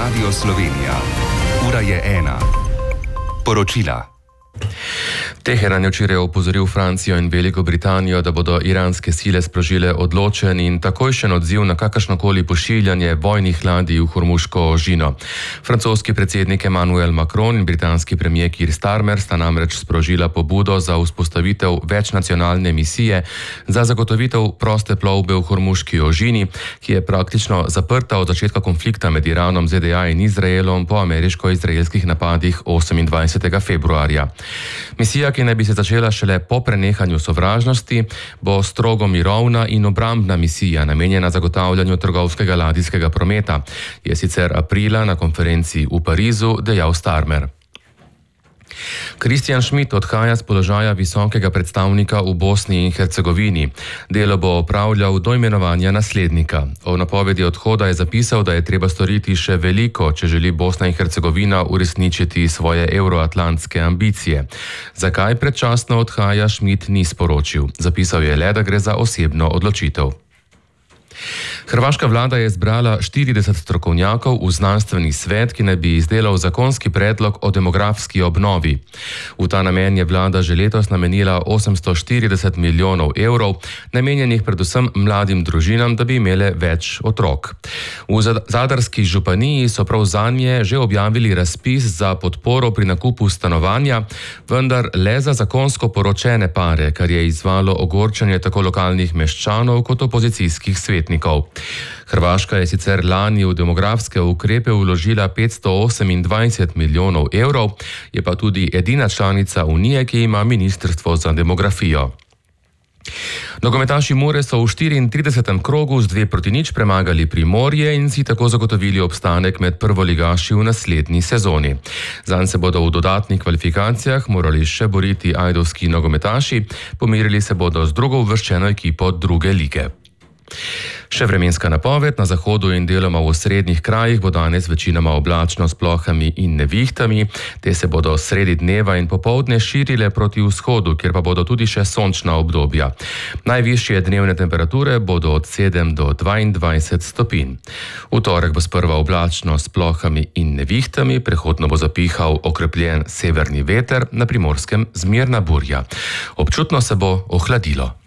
Radio Slovenija. Ura je 1. Poročila. Teheran je včeraj opozoril Francijo in Veliko Britanijo, da bodo iranske sile sprožile odločen in takojšen odziv na kakršnokoli pošiljanje vojnih ladij v Hormuško ožino. Francoski predsednik Emmanuel Macron in britanski premier Keir Starmer sta namreč sprožila pobudo za vzpostavitev večnacionalne misije za zagotovitev proste plovbe v Hormuški ožini, ki je praktično zaprta od začetka konflikta med Iranom, ZDA in Izraelom po ameriško-izraelskih napadih 28. februarja. Misija, ki naj bi se začela šele po prenehanju sovražnosti, bo strogo mirovna in obrambna misija, namenjena zagotavljanju trgovskega ladijskega prometa, je sicer aprila na konferenci v Parizu dejal Starmer. Christian Schmidt odhaja z položaja visokega predstavnika v Bosni in Hercegovini. Delo bo opravljal do imenovanja naslednika. O napovedi odhoda je zapisal, da je treba storiti še veliko, če želi Bosna in Hercegovina uresničiti svoje euroatlantske ambicije. Zakaj predčasno odhaja, Schmidt ni sporočil. Zapisal je le, da gre za osebno odločitev. Hrvaška vlada je zbrala 40 strokovnjakov v znanstveni svet, ki naj bi izdelal zakonski predlog o demografski obnovi. V ta namen je vlada že letos namenila 840 milijonov evrov, namenjenih predvsem mladim družinam, da bi imele več otrok. V Zadarski županiji so prav zanje že objavili razpis za podporo pri nakupu stanovanja, vendar le za zakonsko poročene pare, kar je izzvalo ogorčenje tako lokalnih meščanov kot opozicijskih svetnikov. Hrvaška je sicer lani v demografske ukrepe vložila 528 milijonov evrov, je pa tudi edina članica Unije, ki ima ministrstvo za demografijo. Nogometaši Mure so v 34. krogu z 2-0 premagali Primorje in si tako zagotovili obstanek med prvoligaši v naslednji sezoni. Zanj se bodo v dodatnih kvalifikacijah morali še boriti ajdovski nogometaši, pomerili se bodo z drugo uvrščeno ekipo druge lige. Še vremenska napoved. Na zahodu in deloma v osrednjih krajih bo danes večinoma oblačno s plohami in nevihtami. Te se bodo sredi dneva in popoldne širile proti vzhodu, kjer pa bodo tudi še sončna obdobja. Najvišje dnevne temperature bodo od 7 do 22 stopinj. V torek bo sprva oblačno s plohami in nevihtami, prehodno bo zapihal okrepljen severni veter, na Primorskem zmerna burja. Občutno se bo ohladilo.